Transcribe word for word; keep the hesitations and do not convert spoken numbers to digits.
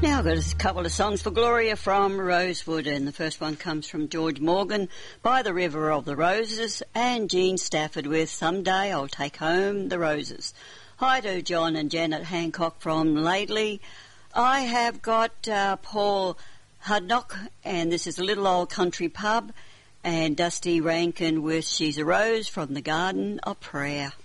Now I've got a couple of songs for Gloria from Rosewood, and the first one comes from George Morgan, By the River of the Roses, and Jean Stafford with Someday I'll Take Home the Roses. Hi to John and Janet Hancock from Laidley. I have got uh, Paul Hudnock, and this is a little old country pub, and Dusty Rankin with She's a Rose from the Garden of Prayer.